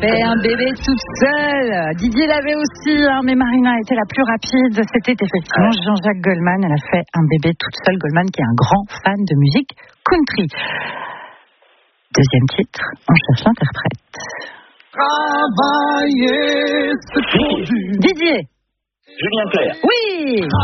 fait un bébé toute seule. Didier l'avait aussi, mais Marina était la plus rapide. C'était effectivement Jean-Jacques Goldman. Elle a fait un bébé toute seule. Goldman qui est un grand fan de musique country. Deuxième titre, on cherche l'interprète. Travailler, c'est trop dur. Didier. Julien Clerc. Oui.